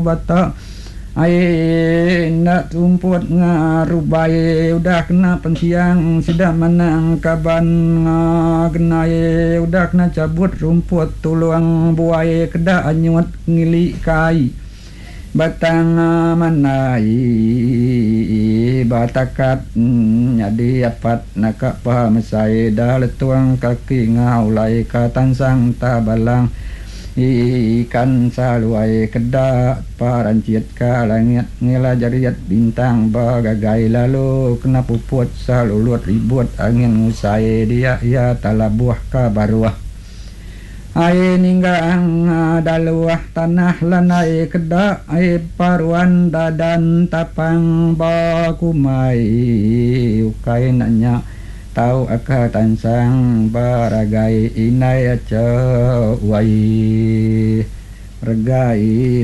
bata nak tumput ngarubai udah kena pensiang sudah menang kaban genai udah kena cabut rumput tuluang buai kedak anyut ngili kai batang manai batakat jadi apat nak paham saya dah letuang kaki ngaulai katansang tabalang ikan saluai kedak parancit ka langit ngelajariat bintang bagagai lalu kena puput salulut ribut angin ngusai dia ya talabuah ka baruah ai ninggang daluah tanah lanai kedak ai paruan dadan tapang bakumai ukai nanya tau aka tansang baragai inai aca wai regai